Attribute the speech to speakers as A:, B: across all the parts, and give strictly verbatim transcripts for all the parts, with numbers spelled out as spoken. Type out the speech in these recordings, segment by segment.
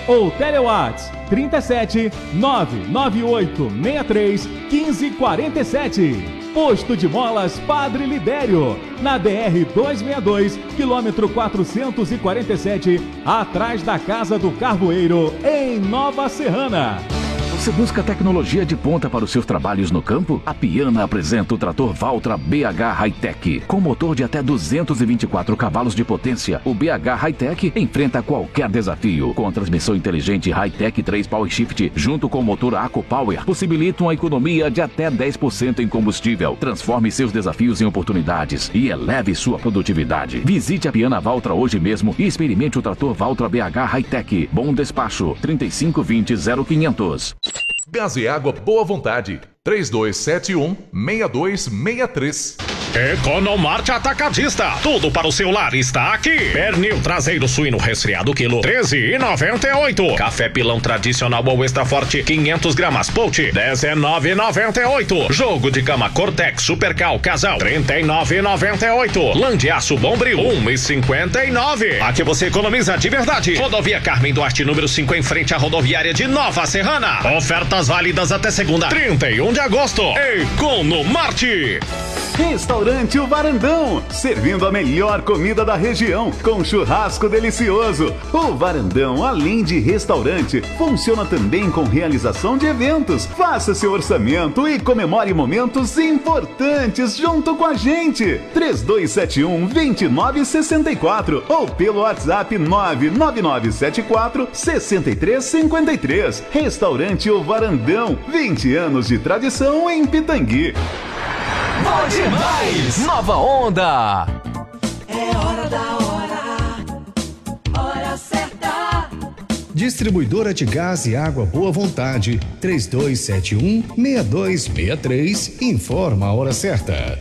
A: ou Telewhats trinta e sete, nove nove oito seis três, um cinco quatro sete. Posto de Molas Padre Libério, na D R duzentos e sessenta e dois, quilômetro quatrocentos e quarenta e sete, atrás da Casa do Carvoeiro, em Nova Serrana.
B: Você busca tecnologia de ponta para os seus trabalhos no campo? A Piana apresenta o trator Valtra B H Hightech. Com motor de até duzentos e vinte e quatro cavalos de potência, o B H Hightech enfrenta qualquer desafio. Com a transmissão inteligente Hightech três Power Shift, junto com o motor AcoPower, possibilita uma economia de até dez por cento em combustível. Transforme seus desafios em oportunidades e eleve sua produtividade. Visite a Piana Valtra hoje mesmo e experimente o trator Valtra B H Hightech. Bom despacho, trinta e cinco vinte, zero quinhentos.
C: Gás e Água Boa Vontade, três dois sete um, seis dois seis três.
D: Economarte Atacadista, tudo para o seu lar está aqui. Pernil traseiro suíno resfriado quilo treze e noventa e oito. Café pilão tradicional ou extra forte quinhentos gramas Poach dezenove e noventa e oito. Jogo de cama Cortex Supercal Casal trinta e nove e noventa e oito. Lã de aço Bombril um e cinquenta e nove. Aqui você economiza de verdade. Rodovia Carmen Duarte número cinco em frente à rodoviária de Nova Serrana. Ofertas válidas até segunda, trinta e um de agosto. Economarte.
E: Restaurante O Varandão, servindo a melhor comida da região, com churrasco delicioso. O Varandão, além de restaurante, funciona também com realização de eventos. Faça seu orçamento e comemore momentos importantes junto com a gente. três dois sete um, dois nove seis quatro ou pelo WhatsApp nove nove nove sete quatro, seis três cinco três. Restaurante O Varandão, vinte anos de tradição em Pitangui.
F: Bom demais! Nova Onda!
G: É hora da hora, hora certa.
H: Distribuidora de Gás e Água Boa Vontade, três dois sete um, seis dois seis três, informa a hora certa.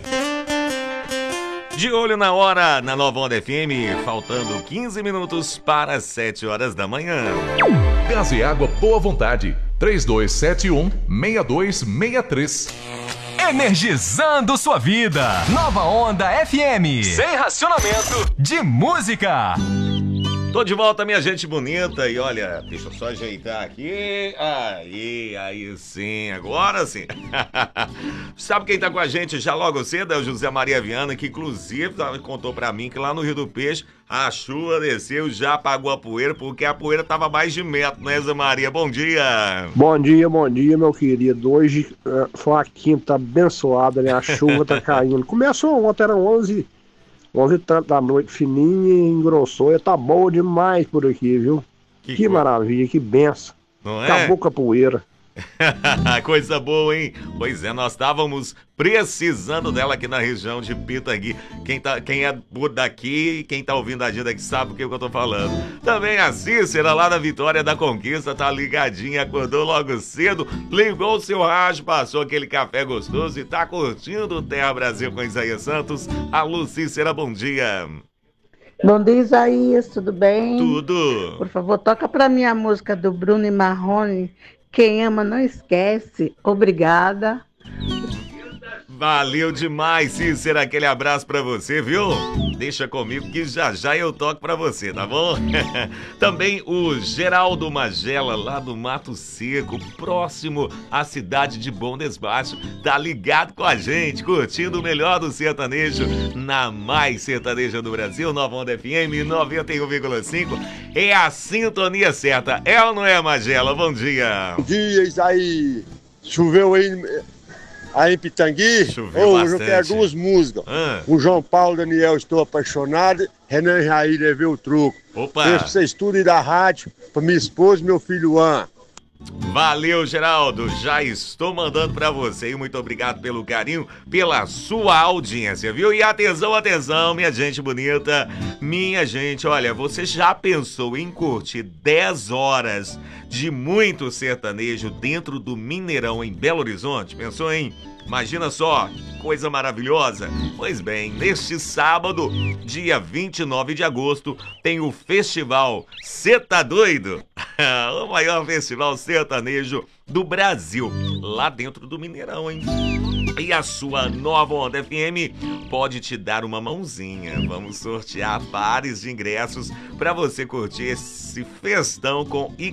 I: De olho na hora, na Nova Onda F M, faltando quinze minutos para as sete horas da manhã.
C: Gás e Água Boa Vontade, três dois sete um, seis dois seis três.
F: Energizando sua vida. Nova Onda F M. Sem racionamento de música.
I: Tô de volta, minha gente bonita. E olha, deixa eu só ajeitar aqui. Aí, aí sim, agora sim. Sabe quem tá com a gente já logo cedo? É o José Maria Viana, que inclusive contou pra mim que lá no Rio do Peixe a chuva desceu, já apagou a poeira, porque a poeira tava mais de metro, né, Zé Maria? Bom dia.
J: Bom dia, bom dia, meu querido. Hoje uh, foi uma quinta abençoada, né? A chuva tá caindo. Começou ontem, eram onze, onze e tanto da noite, fininha e engrossou. E tá boa demais por aqui, viu? Que, que maravilha, que benção.
I: Não é?
J: Acabou com a poeira.
I: Coisa boa, hein? Pois é, nós estávamos precisando dela aqui na região de Pitangui. Quem, tá, quem é por daqui, quem tá ouvindo a gente aqui sabe o que eu tô falando. Também a Cícera, lá na Vitória da Conquista, tá ligadinha, acordou logo cedo, ligou o seu rádio, passou aquele café gostoso e tá curtindo o Terra Brasil com Isaías Santos. Alô, Cícera, bom dia.
K: Bom dia, Isaías, tudo bem?
I: Tudo.
K: Por favor, toca pra mim a música do Bruno e Marrone, Quem Ama Não Esquece. Obrigada.
I: Valeu demais, Cícera, aquele abraço pra você, viu? Deixa comigo que já já eu toco pra você, tá bom? Também o Geraldo Magela, lá do Mato Seco, próximo à cidade de Bom Despacho, tá ligado com a gente, curtindo o melhor do sertanejo na mais sertaneja do Brasil, Nova Onda F M noventa e um vírgula cinco. É a sintonia certa, é ou não é, Magela? Bom dia.
L: Bom dia, Isaí. Choveu aí... Aí em Pitangui,
I: Choveu
L: oh, eu quero duas músicas.
I: Ah.
L: O João Paulo Daniel, Estou Apaixonado, Renan e Raí, Levei o Truco.
I: Opa!
L: Deixa pra vocês tudo aí da rádio, pra minha esposa e meu filho An.
I: Valeu, Geraldo, já estou mandando pra você e muito obrigado pelo carinho, pela sua audiência, viu? E atenção, atenção, minha gente bonita, minha gente, olha, você já pensou em curtir dez horas de muito sertanejo dentro do Mineirão em Belo Horizonte? Pensou, hein? Imagina só, coisa maravilhosa. Pois bem, neste sábado, dia vinte e nove de agosto, tem o Festival Cê Tá Doido? O maior festival sertanejo do Brasil, lá dentro do Mineirão, hein? E a sua Nova Onda F M pode te dar uma mãozinha. Vamos sortear pares de ingressos para você curtir esse festão com